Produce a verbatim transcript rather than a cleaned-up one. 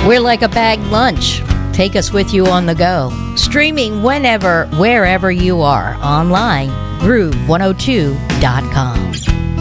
We're like a bagged lunch. Take us with you on the go. Streaming whenever, wherever you are. Online, groove one oh two dot com.